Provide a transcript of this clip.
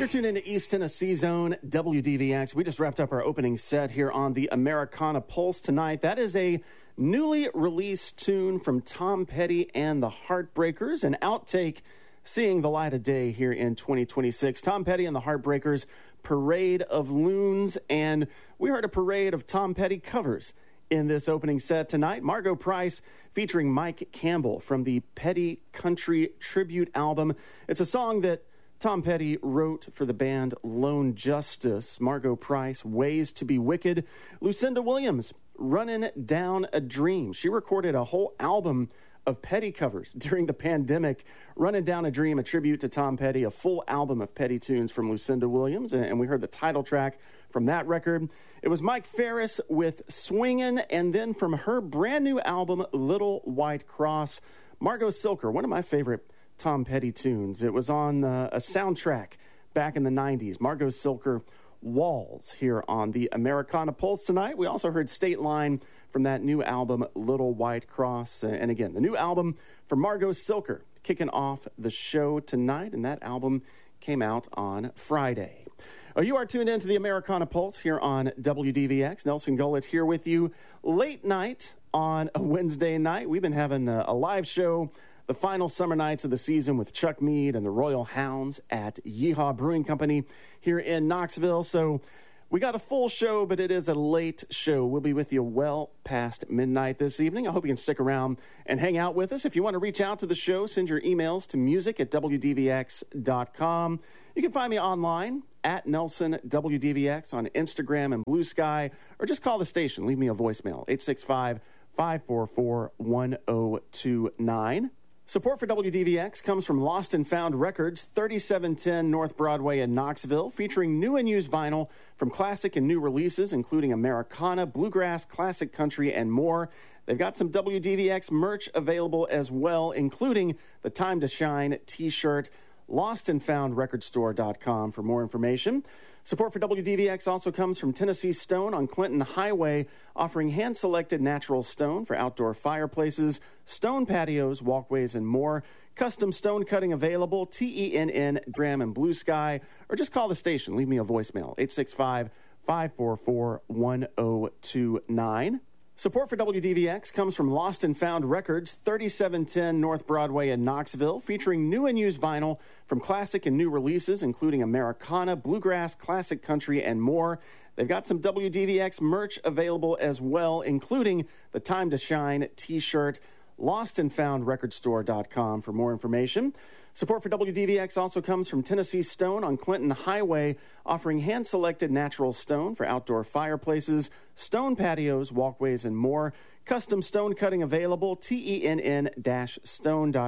You're tuned into East Tennessee Zone, WDVX. We just wrapped up our opening set here on the Americana Pulse tonight. That is a newly released tune from Tom Petty and the Heartbreakers, an outtake seeing the light of day here in 2026. Tom Petty and the Heartbreakers, Parade of Loons, and we heard a parade of Tom Petty covers in this opening set tonight. Margo Price featuring Mike Campbell from the Petty Country Tribute album. It's a song that Tom Petty wrote for the band Lone Justice. Margo Price, Ways to be Wicked. Lucinda Williams, Running Down a Dream. She recorded a whole album of Petty covers during the pandemic. Running Down a Dream, a tribute to Tom Petty, a full album of Petty tunes from Lucinda Williams, and we heard the title track from that record. It was Mike Farris with Swingin', and then from her brand new album, Little White Cross, Margot Silker, one of my favorite Tom Petty tunes. It was on a soundtrack back in the 90s. Margot Silker, Walls, here on the Americana Pulse tonight. We also heard State Line from that new album, Little White Cross. And again, the new album from Margot Silker kicking off the show tonight, and that album came out on Friday. You are tuned in to the Americana Pulse here on WDVX. Nelson Gullett here with you late night on a Wednesday night. We've been having a live show the final summer nights of the season with Chuck Mead and the Royal Hounds at Yeehaw Brewing Company here in Knoxville. So we got a full show, but it is a late show. We'll be with you well past midnight this evening. I hope you can stick around and hang out with us. If you want to reach out to the show, send your emails to music@wdvx.com. You can find me online at Nelson WDVX on Instagram and Blue Sky, or just call the station. Leave me a voicemail, 865-544-1029. Support for WDVX comes from Lost and Found Records, 3710 North Broadway in Knoxville, featuring new and used vinyl from classic and new releases, including Americana, bluegrass, classic country, and more. They've got some WDVX merch available as well, including the Time to Shine t-shirt. LostandFoundRecordStore.com for more information. Support for WDVX also comes from Tennessee Stone on Clinton Highway, offering hand-selected natural stone for outdoor fireplaces, stone patios, walkways, and more. Custom stone cutting available, TENN, Graham, and Blue Sky, or just call the station. Leave me a voicemail, 865-544-1029. Support for WDVX comes from Lost and Found Records, 3710 North Broadway in Knoxville, featuring new and used vinyl from classic and new releases, including Americana, bluegrass, classic country, and more. They've got some WDVX merch available as well, including the Time to Shine t-shirt. LostandFoundRecordStore.com for more information. Support for WDVX also comes from Tennessee Stone on Clinton Highway, offering hand-selected natural stone for outdoor fireplaces, stone patios, walkways, and more. Custom stone cutting available, TENN-stone.com.